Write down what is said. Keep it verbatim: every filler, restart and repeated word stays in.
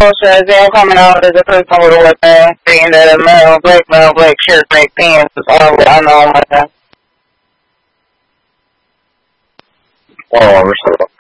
says I'm coming out as a person with a weapon, saying that a male, black male, black shirt, black pants is all that I know. Oh, we're so